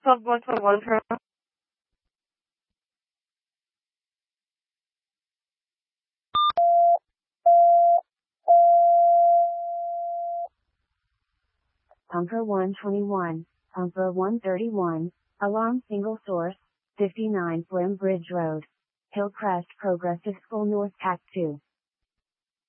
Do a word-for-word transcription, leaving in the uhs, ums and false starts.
Stop one for one for Pumper one twenty-one, Pumper one thirty-one, Alarm Single Source, fifty-nine Flim Bridge Road, Hillcrest Progressive School North Act two.